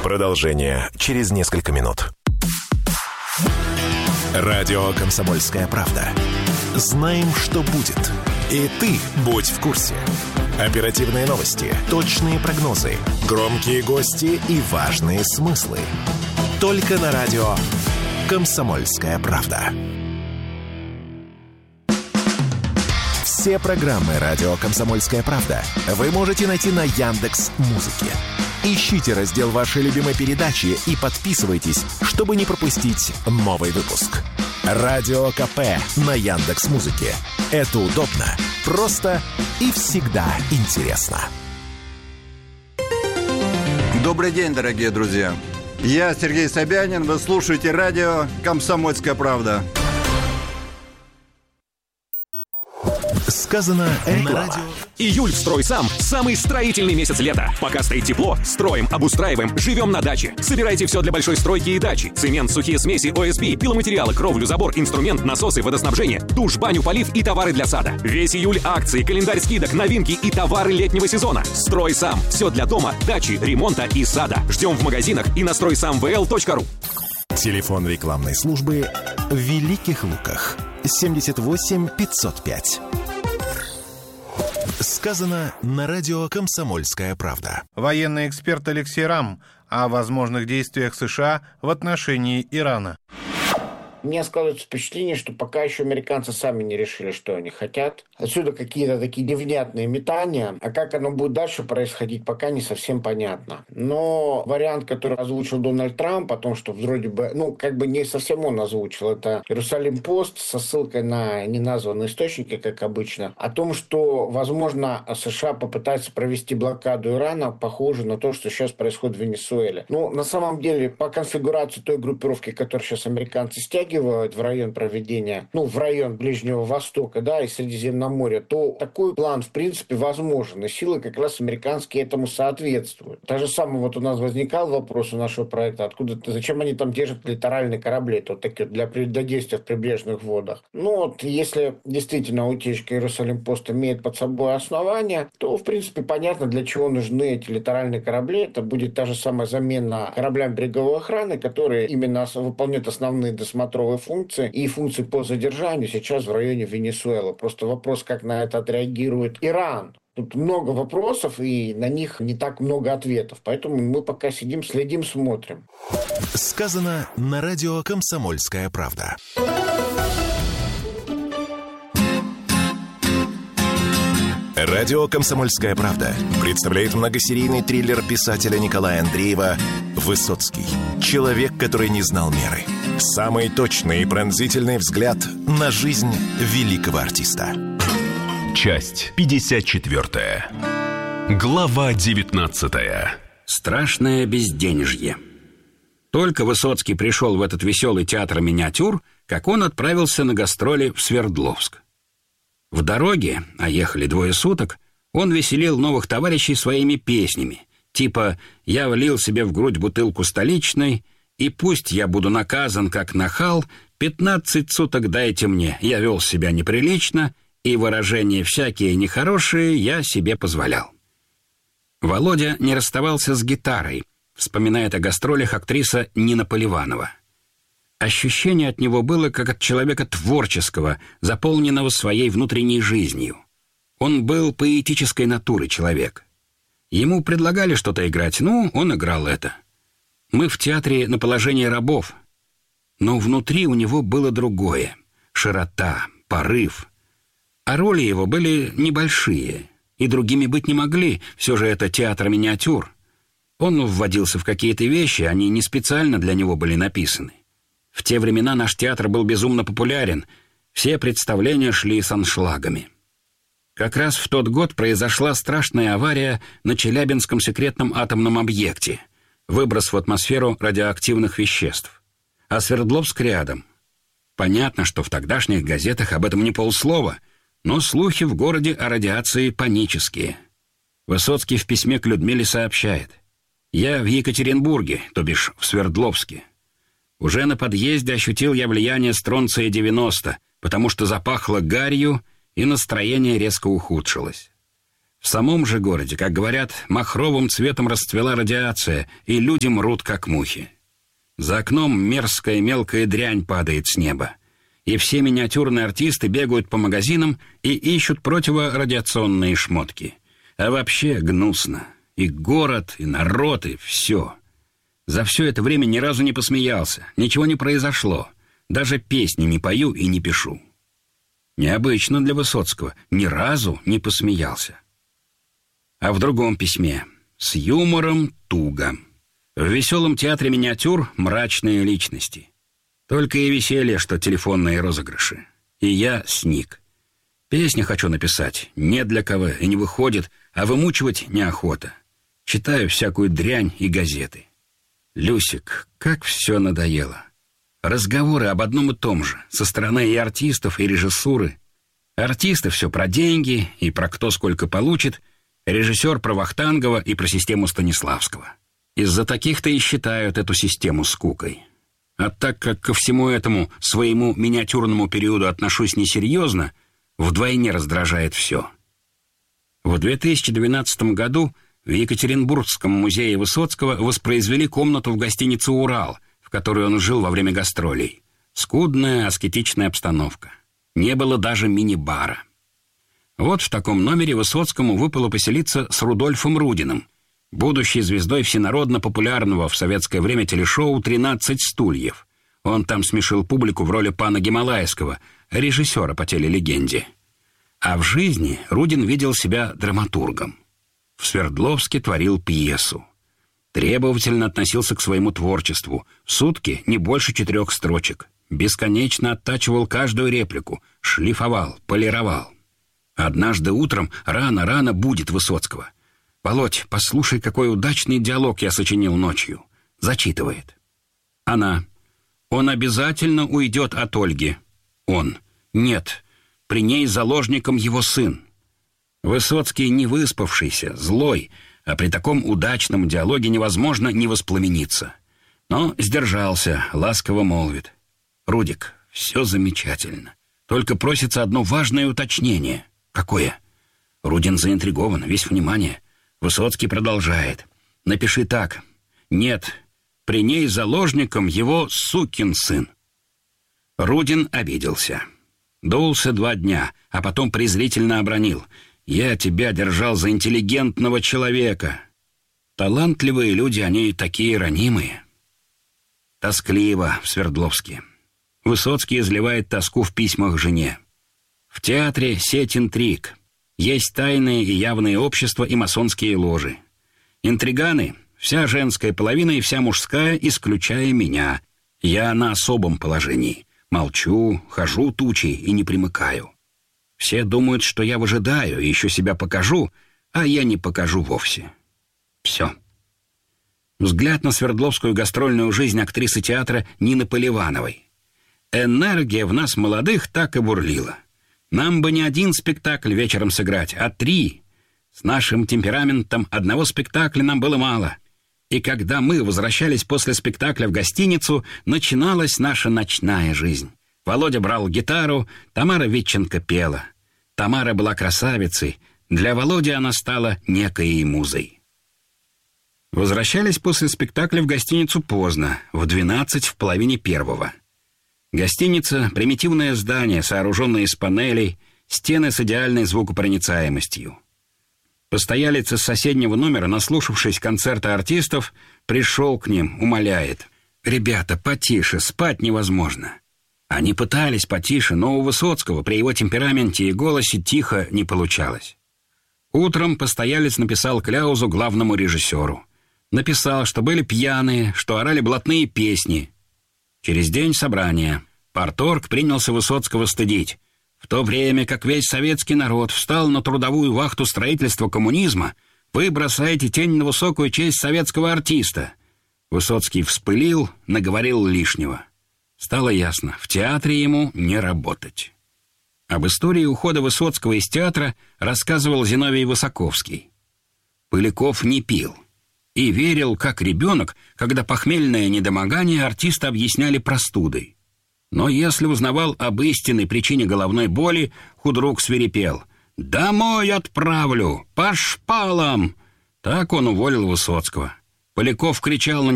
Продолжение через несколько минут. Радио «Комсомольская правда». Знаем, что будет. И ты будь в курсе. Оперативные новости, точные прогнозы, громкие гости и важные смыслы. Только на радио «Комсомольская правда». Все программы радио «Комсомольская правда» вы можете найти на Яндекс.Музыке. Ищите раздел вашей любимой передачи и подписывайтесь, чтобы не пропустить новый выпуск. Радио КП на Яндекс.Музыке. Это удобно, просто и всегда интересно. Добрый день, дорогие друзья. Я Сергей Собянин. Вы слушаете радио «Комсомольская правда». Сказано на радио. Июль в «Стройсам» – самый строительный месяц лета. Пока стоит тепло, строим, обустраиваем, живем на даче. Собирайте все для большой стройки и дачи. Цемент, сухие смеси, ОСБ, пиломатериалы, кровлю, забор, инструмент, насосы, водоснабжение, душ, баню, полив и товары для сада. Весь июль акции, календарь скидок, новинки и товары летнего сезона. «Стройсам» – все для дома, дачи, ремонта и сада. Ждем в магазинах и на стройсамвл.ру. Телефон рекламной службы в Великих Луках. 78 505. Сказано на радио «Комсомольская правда». Военный эксперт Алексей Рам о возможных действиях США в отношении Ирана. У меня складывается впечатление, что пока еще американцы сами не решили, что они хотят. Отсюда какие-то такие невнятные метания. А как оно будет дальше происходить, пока не совсем понятно. Но вариант, который озвучил Дональд Трамп, о том, что вроде бы, не совсем он озвучил, это Иерусалим-Пост со ссылкой на неназванные источники, как обычно, о том, что, возможно, США попытаются провести блокаду Ирана, похоже на то, что сейчас происходит в Венесуэле. На самом деле, по конфигурации той группировки, которую сейчас американцы стягивают в район проведения, в район Ближнего Востока, и Средиземного моря, то такой план, в принципе, возможен. И силы как раз американские этому соответствуют. Так же самое у нас возникал вопрос у нашего проекта, зачем они там держат литеральные корабли, для действия в прибрежных водах. Если действительно утечка Иерусалим-Пост имеет под собой основания, то, в принципе, понятно, для чего нужны эти литеральные корабли. Это будет та же самая замена кораблям береговой охраны, которые именно выполняют основные досмотровые функции и функции по задержанию сейчас в районе Венесуэлы. Просто вопрос, как на это отреагирует Иран. Тут много вопросов, и на них не так много ответов. Поэтому мы пока сидим, следим, смотрим. Сказано на радио «Комсомольская правда». Радио «Комсомольская правда» представляет многосерийный триллер писателя Николая Андреева «Высоцкий. Человек, который не знал меры». Самый точный и пронзительный взгляд на жизнь великого артиста. Часть 54. Глава 19. Страшное безденежье. Только Высоцкий пришел в этот веселый театр миниатюр, как он отправился на гастроли в Свердловск. В дороге, а ехали 2 суток, он веселил новых товарищей своими песнями, типа «Я влил себе в грудь бутылку столичной, и пусть я буду наказан, как нахал, 15 суток дайте мне, я вел себя неприлично, и выражения всякие нехорошие я себе позволял». Володя не расставался с гитарой, вспоминает о гастролях актриса Нина Поливанова. Ощущение от него было как от человека творческого, заполненного своей внутренней жизнью. Он был поэтической натуры человек. Ему предлагали что-то играть, он играл это. Мы в театре на положении рабов. Но внутри у него было другое — широта, порыв. А роли его были небольшие, и другими быть не могли, все же это театр миниатюр. Он вводился в какие-то вещи, они не специально для него были написаны. В те времена наш театр был безумно популярен, все представления шли с аншлагами. Как раз в тот год произошла страшная авария на Челябинском секретном атомном объекте, выброс в атмосферу радиоактивных веществ. А Свердловск рядом. Понятно, что в тогдашних газетах об этом не полслова, но слухи в городе о радиации панические. Высоцкий в письме к Людмиле сообщает: «Я в Екатеринбурге, то бишь в Свердловске. Уже на подъезде ощутил я влияние стронция-90, потому что запахло гарью, и настроение резко ухудшилось. В самом же городе, как говорят, махровым цветом расцвела радиация, и люди мрут, как мухи. За окном мерзкая мелкая дрянь падает с неба, и все миниатюрные артисты бегают по магазинам и ищут противорадиационные шмотки. А вообще гнусно. И город, и народ, и все. За все это время ни разу не посмеялся, ничего не произошло. Даже песни не пою и не пишу. Необычно для Высоцкого, ни разу не посмеялся. А в другом письме: с юмором туго. В веселом театре миниатюр мрачные личности. Только и веселье, что телефонные розыгрыши. И я сник. Песни хочу написать, не для кого и не выходит, а вымучивать неохота. Читаю всякую дрянь и газеты. Люсик, как все надоело. Разговоры об одном и том же, со стороны и артистов, и режиссуры. Артисты все про деньги и про кто сколько получит, режиссер про Вахтангова и про систему Станиславского. Из-за таких-то и считают эту систему скукой. А так как ко всему этому своему миниатюрному периоду отношусь несерьезно, вдвойне раздражает все. В 2012 году в Екатеринбургском музее Высоцкого воспроизвели комнату в гостинице «Урал», в которой он жил во время гастролей. Скудная аскетичная обстановка. Не было даже мини-бара. Вот в таком номере Высоцкому выпало поселиться с Рудольфом Рудиным, будущей звездой всенародно-популярного в советское время телешоу «13 стульев». Он там смешил публику в роли пана Гималайского, режиссера по телелегенде. А в жизни Рудин видел себя драматургом. В Свердловске творил пьесу. Требовательно относился к своему творчеству. В сутки не больше 4 строчек. Бесконечно оттачивал каждую реплику, шлифовал, полировал. Однажды утром рано-рано будет Высоцкого. «Володь, послушай, какой удачный диалог я сочинил ночью». Зачитывает. Она: «Он обязательно уйдет от Ольги». Он: «Нет, при ней заложником его сын». Высоцкий не выспавшийся, злой, а при таком удачном диалоге невозможно не воспламениться. Но сдержался, ласково молвит: «Рудик, все замечательно. Только просится одно важное уточнение». «Какое?» Рудин заинтригован, весь внимание. Высоцкий продолжает: «Напиши так: нет, при ней заложником его сукин сын». Рудин обиделся. Дулся 2 дня, а потом презрительно обронил: «Я тебя держал за интеллигентного человека». Талантливые люди, они такие ранимые. Тоскливо в Свердловске. Высоцкий изливает тоску в письмах жене. В театре сеть интриг. Есть тайные и явные общества и масонские ложи. Интриганы — вся женская половина и вся мужская, исключая меня. Я на особом положении. Молчу, хожу тучей и не примыкаю. Все думают, что я выжидаю и еще себя покажу, а я не покажу вовсе. Все. Взгляд на свердловскую гастрольную жизнь актрисы театра Нины Поливановой. Энергия в нас молодых так и бурлила. Нам бы не 1 спектакль вечером сыграть, а 3. С нашим темпераментом 1 спектакля нам было мало. И когда мы возвращались после спектакля в гостиницу, начиналась наша ночная жизнь. Володя брал гитару, Тамара Витченко пела. Тамара была красавицей, для Володи она стала некой музой. Возвращались после спектакля в гостиницу поздно, в 12, в половине 1. Гостиница — примитивное здание, сооруженное из панелей, стены с идеальной звукопроницаемостью. Постоялец из соседнего номера, наслушавшись концерта артистов, пришел к ним, умоляет: «Ребята, потише, спать невозможно». Они пытались потише, но у Высоцкого при его темпераменте и голосе тихо не получалось. Утром постоялец написал кляузу главному режиссеру. Написал, что были пьяные, что орали блатные песни. Через день собрания. Парторг принялся Высоцкого стыдить. В то время, как весь советский народ встал на трудовую вахту строительства коммунизма, вы бросаете тень на высокую честь советского артиста. Высоцкий вспылил, наговорил лишнего. Стало ясно, в театре ему не работать. Об истории ухода Высоцкого из театра рассказывал Зиновий Высоковский. Поляков не пил и верил, как ребенок, когда похмельное недомогание артиста объясняли простудой. Но если узнавал об истинной причине головной боли, худрук свирепел. «Домой отправлю! По шпалам!» Так он уволил Высоцкого. Поляков кричал на